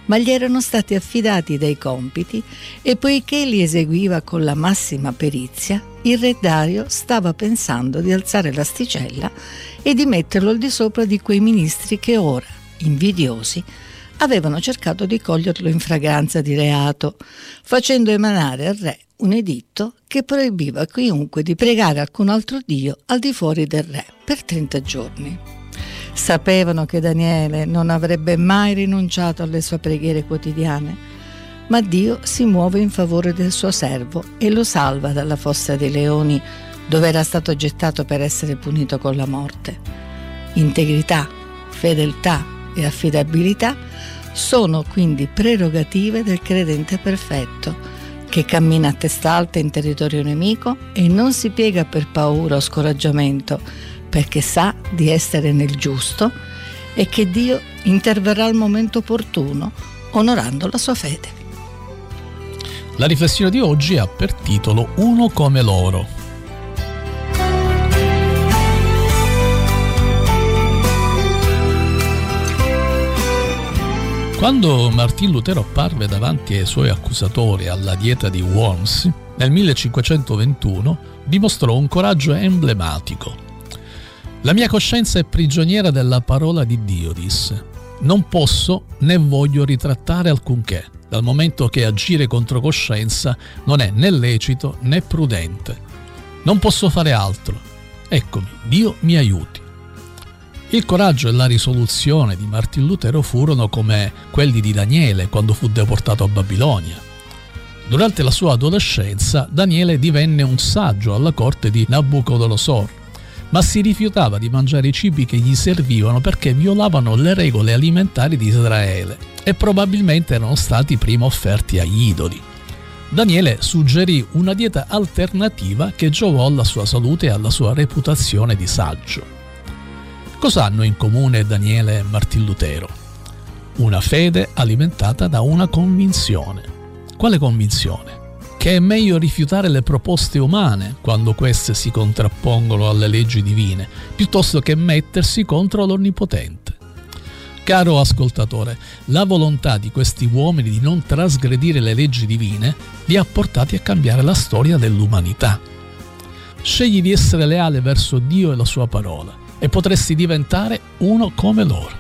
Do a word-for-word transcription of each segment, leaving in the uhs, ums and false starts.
ma gli erano stati affidati dei compiti e poiché li eseguiva con la massima perizia, il re Dario stava pensando di alzare l'asticella e di metterlo al di sopra di quei ministri che ora, invidiosi, avevano cercato di coglierlo in fragranza di reato, facendo emanare al re un editto che proibiva a chiunque di pregare alcun altro dio al di fuori del re per trenta giorni. Sapevano che Daniele non avrebbe mai rinunciato alle sue preghiere quotidiane, ma Dio si muove in favore del suo servo e lo salva dalla fossa dei leoni, dove era stato gettato per essere punito con la morte. Integrità, fedeltà e affidabilità sono quindi prerogative del credente perfetto, che cammina a testa alta in territorio nemico e non si piega per paura o scoraggiamento, perché sa di essere nel giusto e che Dio interverrà al momento opportuno, onorando la sua fede. La riflessione di oggi ha per titolo Uno come loro. Quando Martin Lutero apparve davanti ai suoi accusatori alla dieta di Worms, nel millecinquecentoventuno dimostrò un coraggio emblematico. La mia coscienza è prigioniera della parola di Dio, disse. Non posso né voglio ritrattare alcunché, dal momento che agire contro coscienza non è né lecito né prudente. Non posso fare altro. Eccomi, Dio mi aiuti. Il coraggio e la risoluzione di Martin Lutero furono come quelli di Daniele quando fu deportato a Babilonia. Durante la sua adolescenza, Daniele divenne un saggio alla corte di Nabucodonosor, ma si rifiutava di mangiare i cibi che gli servivano perché violavano le regole alimentari di Israele e probabilmente erano stati prima offerti agli idoli. Daniele suggerì una dieta alternativa che giovò alla sua salute e alla sua reputazione di saggio. Cosa hanno in comune Daniele e Martin Lutero? Una fede alimentata da una convinzione. Quale convinzione? Che è meglio rifiutare le proposte umane quando queste si contrappongono alle leggi divine, piuttosto che mettersi contro l'Onnipotente. Caro ascoltatore, la volontà di questi uomini di non trasgredire le leggi divine li ha portati a cambiare la storia dell'umanità. Scegli di essere leale verso Dio e la sua parola, e potresti diventare uno come loro.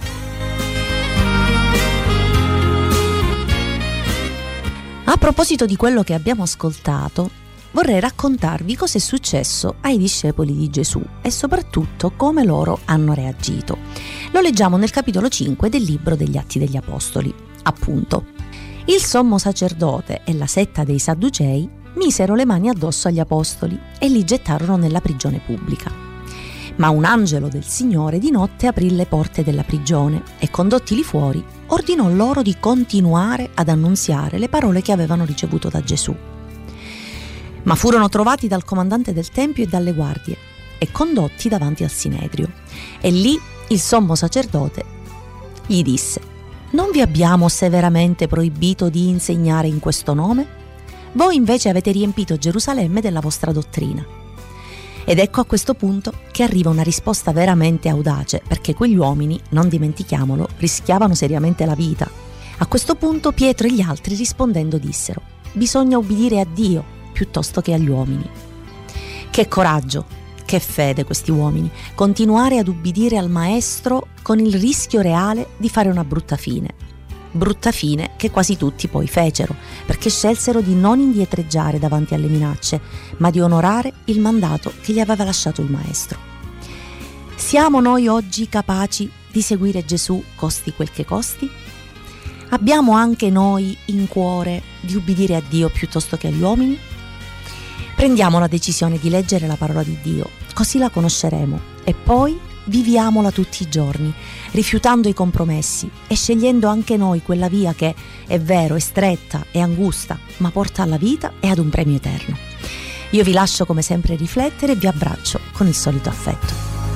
A proposito di quello che abbiamo ascoltato, vorrei raccontarvi cosa è successo ai discepoli di Gesù e soprattutto come loro hanno reagito. Lo leggiamo nel capitolo cinque del libro degli Atti degli Apostoli. Appunto, il sommo sacerdote e la setta dei Sadducei misero le mani addosso agli apostoli e li gettarono nella prigione pubblica. Ma un angelo del Signore di notte aprì le porte della prigione e, condottili fuori, ordinò loro di continuare ad annunziare le parole che avevano ricevuto da Gesù. Ma furono trovati dal comandante del Tempio e dalle guardie e condotti davanti al Sinedrio. E lì il sommo sacerdote gli disse: «Non vi abbiamo severamente proibito di insegnare in questo nome? Voi invece avete riempito Gerusalemme della vostra dottrina». Ed ecco a questo punto che arriva una risposta veramente audace, perché quegli uomini, non dimentichiamolo, rischiavano seriamente la vita. A questo punto Pietro e gli altri rispondendo dissero: «Bisogna ubbidire a Dio piuttosto che agli uomini». Che coraggio, che fede questi uomini, continuare ad ubbidire al Maestro con il rischio reale di fare una brutta fine. Brutta fine che quasi tutti poi fecero, perché scelsero di non indietreggiare davanti alle minacce, ma di onorare il mandato che gli aveva lasciato il Maestro. Siamo noi oggi capaci di seguire Gesù costi quel che costi? Abbiamo anche noi in cuore di ubbidire a Dio piuttosto che agli uomini? Prendiamo la decisione di leggere la parola di Dio, così la conosceremo, e poi viviamola tutti i giorni, rifiutando i compromessi e scegliendo anche noi quella via che, è vero, è stretta, è angusta, ma porta alla vita e ad un premio eterno. Io vi lascio come sempre riflettere e vi abbraccio con il solito affetto.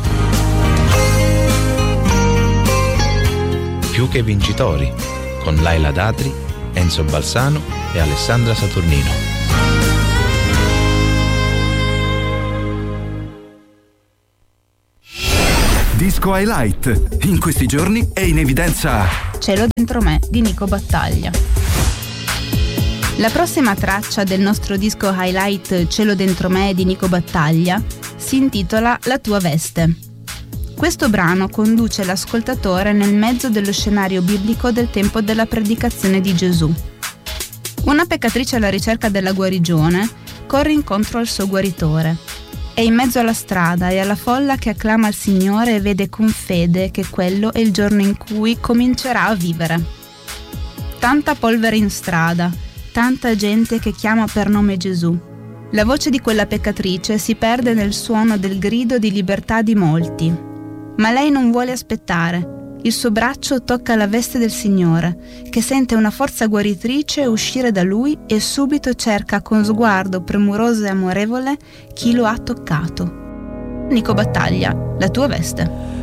Più che vincitori, con Laila Datri, Enzo Balsano e Alessandra Saturnino. Disco Highlight. In questi giorni è in evidenza Cielo dentro me di Nico Battaglia. La prossima traccia del nostro disco highlight Cielo dentro me di Nico Battaglia si intitola La tua veste. Questo brano conduce l'ascoltatore nel mezzo dello scenario biblico del tempo della predicazione di Gesù. Una peccatrice alla ricerca della guarigione corre incontro al suo guaritore. È in mezzo alla strada e alla folla che acclama il Signore e vede con fede che quello è il giorno in cui comincerà a vivere. Tanta polvere in strada, tanta gente che chiama per nome Gesù. La voce di quella peccatrice si perde nel suono del grido di libertà di molti. Ma lei non vuole aspettare. Il suo braccio tocca la veste del Signore, che sente una forza guaritrice uscire da lui e subito cerca con sguardo premuroso e amorevole chi lo ha toccato. Nico Battaglia, La tua veste.